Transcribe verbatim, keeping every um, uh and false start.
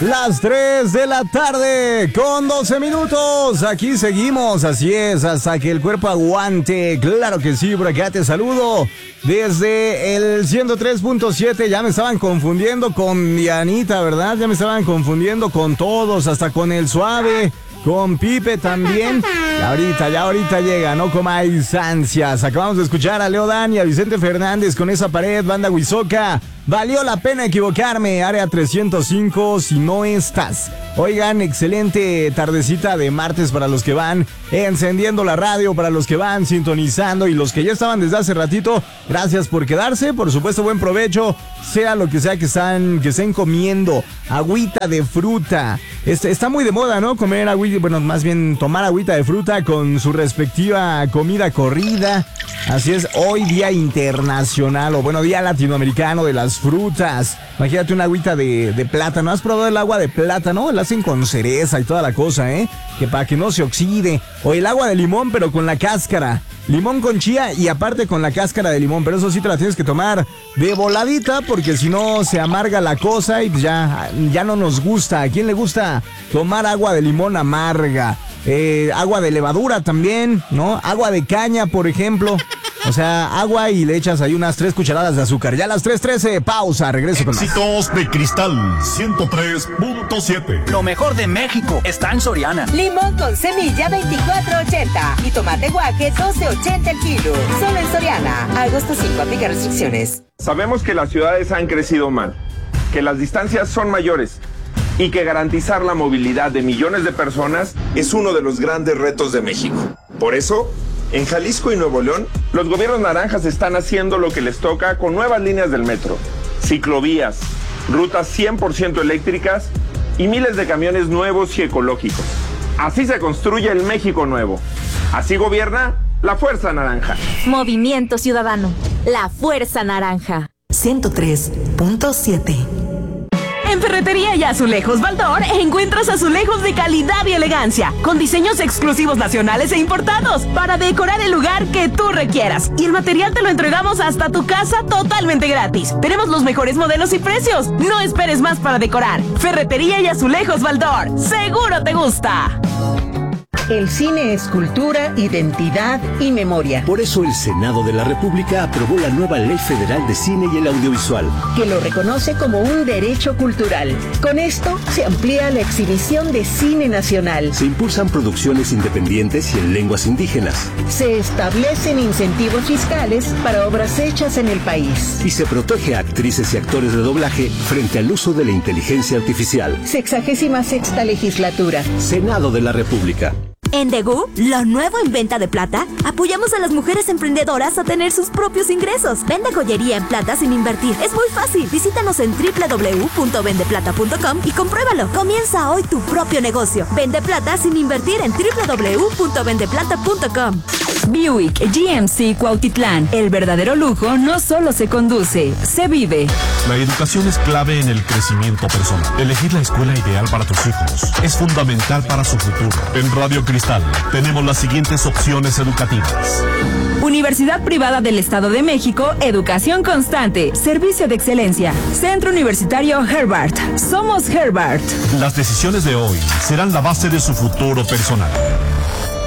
Las tres de la tarde con doce minutos. Aquí seguimos, así es, hasta que el cuerpo aguante. Claro que sí, por acá te saludo desde el ciento tres punto siete. Ya me estaban confundiendo con Dianita, ¿verdad? Ya me estaban confundiendo con todos, hasta con el Suave, con Pipe también. Ya ahorita, ya ahorita llega, no comáis ansias. Acabamos de escuchar a Leo Dan y a Vicente Fernández con Esa Pared, banda Huizoca. Valió la pena equivocarme, área trescientos cinco, si no estás. Oigan, excelente tardecita de martes para los que van encendiendo la radio, para los que van sintonizando y los que ya estaban desde hace ratito. Gracias por quedarse, por supuesto buen provecho, sea lo que sea que están, que estén comiendo. Agüita de fruta. Este, está muy de moda, ¿no? Comer agüita, bueno, más bien tomar agüita de fruta con su respectiva comida corrida. Así es, hoy día internacional, o bueno, día latinoamericano de las frutas. Imagínate una agüita de, de plátano. ¿Has probado el agua de plátano? La hacen con cereza y toda la cosa, ¿eh? Que para que no se oxide. O el agua de limón, pero con la cáscara. Limón con chía y aparte con la cáscara de limón. Pero eso sí te la tienes que tomar de voladita, porque si no se amarga la cosa y pues ya, ya no nos gusta. ¿A quién le gusta tomar agua de limón amarga? Eh, agua de levadura también, ¿no? Agua de caña, por ejemplo. O sea, agua y le echas ahí unas tres cucharadas de azúcar. Ya a las tres trece, pausa, regreso con más. Éxitos de Cristal ciento tres punto siete. Lo mejor de México está en Soriana. Limón con semilla veinticuatro ochenta y tomate guaje doce ochenta el kilo. Solo en Soriana. Agosto cinco, aplica restricciones. Sabemos que las ciudades han crecido mal, que las distancias son mayores y que garantizar la movilidad de millones de personas es uno de los grandes retos de México. Por eso, en Jalisco y Nuevo León, los gobiernos naranjas están haciendo lo que les toca con nuevas líneas del metro, ciclovías, rutas cien por ciento eléctricas y miles de camiones nuevos y ecológicos. Así se construye el México nuevo. Así gobierna la Fuerza Naranja. Movimiento Ciudadano, la Fuerza Naranja. ciento tres punto siete. En Ferretería y Azulejos Baldor encuentras azulejos de calidad y elegancia, con diseños exclusivos nacionales e importados, para decorar el lugar que tú requieras. Y el material te lo entregamos hasta tu casa totalmente gratis. Tenemos los mejores modelos y precios. No esperes más para decorar. Ferretería y Azulejos Baldor. ¡Seguro te gusta! El cine es cultura, identidad y memoria. Por eso el Senado de la República aprobó la nueva Ley Federal de Cine y el Audiovisual, que lo reconoce como un derecho cultural. Con esto se amplía la exhibición de cine nacional. Se impulsan producciones independientes y en lenguas indígenas. Se establecen incentivos fiscales para obras hechas en el país. Y se protege a actrices y actores de doblaje frente al uso de la inteligencia artificial. Sexagésima sexta legislatura. Senado de la República. En Degu, lo nuevo en venta de plata, apoyamos a las mujeres emprendedoras a tener sus propios ingresos. Vende joyería en plata sin invertir. Es muy fácil. Visítanos en doble u doble u doble u punto vende plata punto com y compruébalo. Comienza hoy tu propio negocio. Vende plata sin invertir en doble u doble u doble u punto vende plata punto com. Buick G M C Cuautitlán. El verdadero lujo no solo se conduce, se vive. La educación es clave en el crecimiento personal. Elegir la escuela ideal para tus hijos es fundamental para su futuro. En Radio Cristal tenemos las siguientes opciones educativas. Universidad Privada del Estado de México, educación constante, servicio de excelencia. Centro Universitario Herbart. Somos Herbart. Las decisiones de hoy serán la base de su futuro personal.